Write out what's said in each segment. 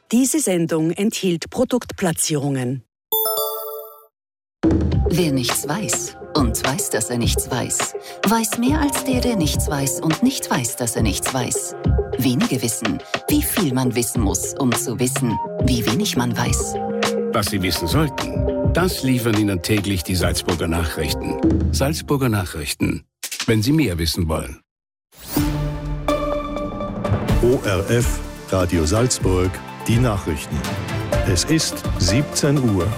Diese Sendung enthielt Produktplatzierungen. Wer nichts weiß und weiß, dass er nichts weiß, weiß mehr als der nichts weiß und nicht weiß, dass er nichts weiß. Wenige wissen, wie viel man wissen muss, um zu wissen, wie wenig man weiß. Was Sie wissen sollten, das liefern Ihnen täglich die Salzburger Nachrichten. Salzburger Nachrichten, wenn Sie mehr wissen wollen. ORF, Radio Salzburg, die Nachrichten. Es ist 17 Uhr.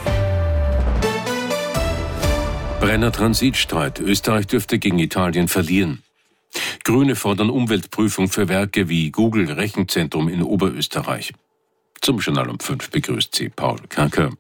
Brenner Transitstreit. Österreich dürfte gegen Italien verlieren. Grüne fordern Umweltprüfung für Werke wie Google Rechenzentrum in Oberösterreich. Zum Journal um 5 begrüßt Sie Paul Kanker.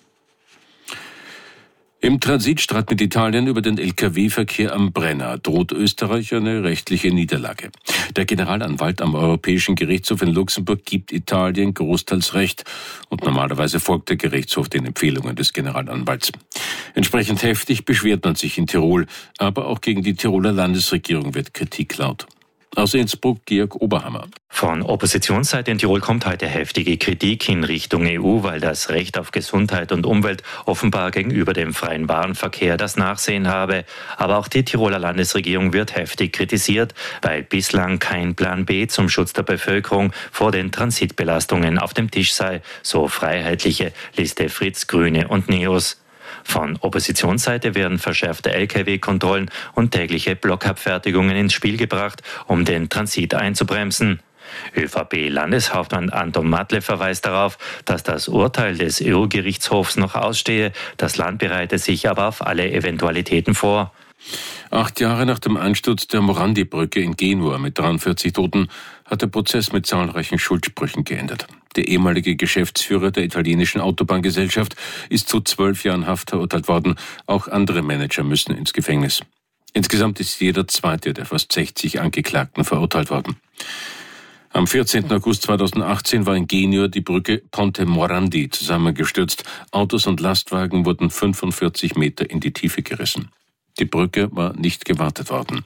Im Transitstreit mit Italien über den Lkw-Verkehr am Brenner droht Österreich eine rechtliche Niederlage. Der Generalanwalt am Europäischen Gerichtshof in Luxemburg gibt Italien großteils Recht und normalerweise folgt der Gerichtshof den Empfehlungen des Generalanwalts. Entsprechend heftig beschwert man sich in Tirol, aber auch gegen die Tiroler Landesregierung wird Kritik laut. Aus Innsbruck, Georg Oberhammer. Von Oppositionsseite in Tirol kommt heute heftige Kritik in Richtung EU, weil das Recht auf Gesundheit und Umwelt offenbar gegenüber dem freien Warenverkehr das Nachsehen habe. Aber auch die Tiroler Landesregierung wird heftig kritisiert, weil bislang kein Plan B zum Schutz der Bevölkerung vor den Transitbelastungen auf dem Tisch sei, so Freiheitliche, Liste Fritz, Grüne und NEOS. Von Oppositionsseite werden verschärfte Lkw-Kontrollen und tägliche Blockabfertigungen ins Spiel gebracht, um den Transit einzubremsen. ÖVP-Landeshauptmann Anton Matle verweist darauf, dass das Urteil des EU-Gerichtshofs noch ausstehe. Das Land bereite sich aber auf alle Eventualitäten vor. 8 Jahre nach dem Einsturz der Morandi-Brücke in Genua mit 43 Toten hat der Prozess mit zahlreichen Schuldsprüchen geendet. Der ehemalige Geschäftsführer der italienischen Autobahngesellschaft ist zu 12 Jahren Haft verurteilt worden. Auch andere Manager müssen ins Gefängnis. Insgesamt ist jeder zweite der fast 60 Angeklagten verurteilt worden. Am 14. August 2018 war in Genua die Brücke Ponte Morandi zusammengestürzt. Autos und Lastwagen wurden 45 Meter in die Tiefe gerissen. Die Brücke war nicht gewartet worden.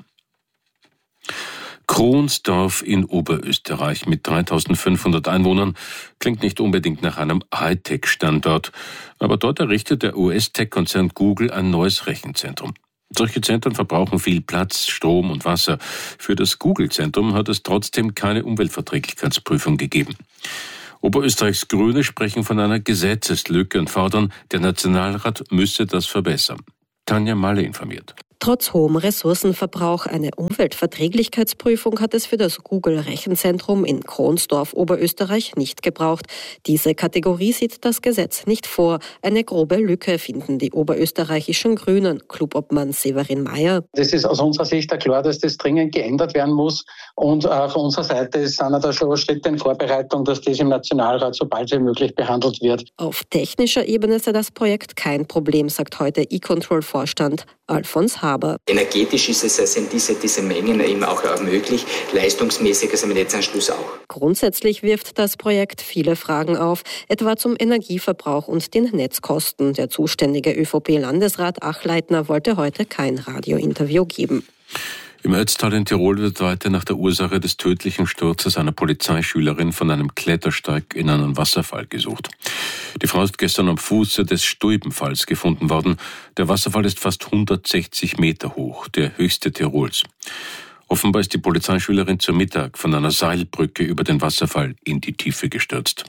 Kronsdorf in Oberösterreich mit 3.500 Einwohnern klingt nicht unbedingt nach einem Hightech-Standort, aber dort errichtet der US-Tech-Konzern Google ein neues Rechenzentrum. Solche Zentren verbrauchen viel Platz, Strom und Wasser. Für das Google-Zentrum hat es trotzdem keine Umweltverträglichkeitsprüfung gegeben. Oberösterreichs Grüne sprechen von einer Gesetzeslücke und fordern, der Nationalrat müsse das verbessern. Tanja Malle informiert. Trotz hohem Ressourcenverbrauch eine Umweltverträglichkeitsprüfung hat es für das Google-Rechenzentrum in Kronsdorf, Oberösterreich, nicht gebraucht. Diese Kategorie sieht das Gesetz nicht vor. Eine grobe Lücke finden die oberösterreichischen Grünen. Clubobmann Severin Mayer. Das ist aus unserer Sicht klar, dass das dringend geändert werden muss. Und von unserer Seite sind da schon Schritte in Vorbereitung, dass das im Nationalrat so bald wie möglich behandelt wird. Auf technischer Ebene sei das Projekt kein Problem, sagt heute E-Control-Vorstand Alfons Haber. Energetisch sind diese Mengen eben auch möglich, leistungsmäßig also mit Netzanschluss auch. Grundsätzlich wirft das Projekt viele Fragen auf, etwa zum Energieverbrauch und den Netzkosten. Der zuständige ÖVP-Landesrat Achleitner wollte heute kein Radiointerview geben. Im Ötztal in Tirol wird weiter nach der Ursache des tödlichen Sturzes einer Polizeischülerin von einem Klettersteig in einen Wasserfall gesucht. Die Frau ist gestern am Fuße des Stuybenfalls gefunden worden. Der Wasserfall ist fast 160 Meter hoch, der höchste Tirols. Offenbar ist die Polizeischülerin zur Mittag von einer Seilbrücke über den Wasserfall in die Tiefe gestürzt.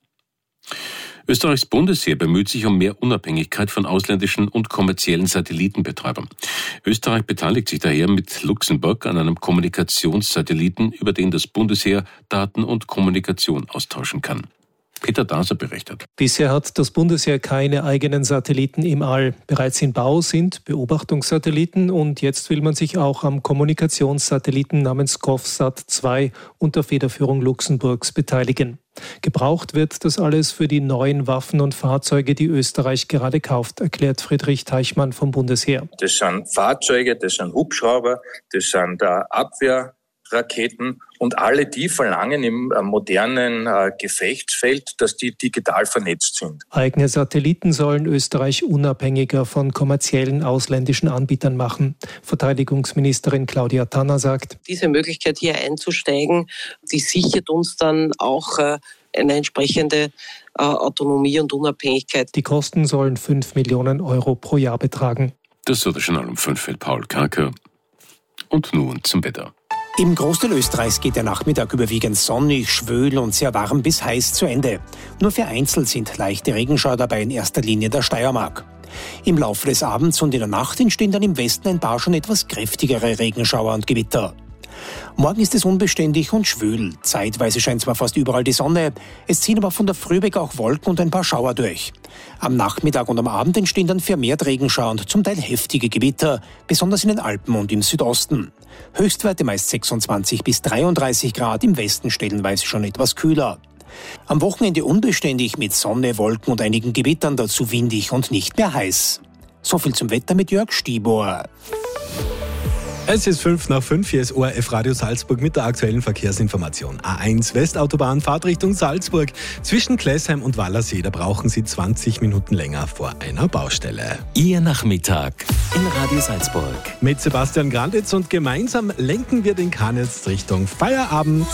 Österreichs Bundesheer bemüht sich um mehr Unabhängigkeit von ausländischen und kommerziellen Satellitenbetreibern. Österreich beteiligt sich daher mit Luxemburg an einem Kommunikationssatelliten, über den das Bundesheer Daten und Kommunikation austauschen kann. Peter Daser berichtet. Bisher hat das Bundesheer keine eigenen Satelliten im All. Bereits in Bau sind Beobachtungssatelliten und jetzt will man sich auch am Kommunikationssatelliten namens GovSat-2 unter Federführung Luxemburgs beteiligen. Gebraucht wird das alles für die neuen Waffen und Fahrzeuge, die Österreich gerade kauft, erklärt Friedrich Teichmann vom Bundesheer. Das sind Fahrzeuge, das sind Hubschrauber, das sind Abwehrraketen und alle die verlangen im modernen Gefechtsfeld, dass die digital vernetzt sind. Eigene Satelliten sollen Österreich unabhängiger von kommerziellen ausländischen Anbietern machen. Verteidigungsministerin Claudia Tanner sagt, diese Möglichkeit hier einzusteigen, die sichert uns dann auch eine entsprechende Autonomie und Unabhängigkeit. Die Kosten sollen 5 Millionen Euro pro Jahr betragen. Das war der Journal um 5 mit Paul Karker. Und nun zum Wetter. Im Großteil Österreichs geht der Nachmittag überwiegend sonnig, schwül und sehr warm bis heiß zu Ende. Nur vereinzelt sind leichte Regenschauer dabei, in erster Linie der Steiermark. Im Laufe des Abends und in der Nacht entstehen dann im Westen ein paar schon etwas kräftigere Regenschauer und Gewitter. Morgen ist es unbeständig und schwül. Zeitweise scheint zwar fast überall die Sonne, es ziehen aber von der Früh weg auch Wolken und ein paar Schauer durch. Am Nachmittag und am Abend entstehen dann vermehrt Regenschauer und zum Teil heftige Gewitter, besonders in den Alpen und im Südosten. Höchstwerte meist 26 bis 33 Grad, im Westen stellenweise schon etwas kühler. Am Wochenende unbeständig mit Sonne, Wolken und einigen Gewittern, dazu windig und nicht mehr heiß. So viel zum Wetter mit Jörg Stibor. Es ist 5:05, hier ist ORF Radio Salzburg mit der aktuellen Verkehrsinformation. A1 Westautobahn, Fahrtrichtung Salzburg. Zwischen Klesheim und Wallersee, da brauchen Sie 20 Minuten länger vor einer Baustelle. Ihr Nachmittag in Radio Salzburg. Mit Sebastian Granditz und gemeinsam lenken wir den Kahn jetzt Richtung Feierabend.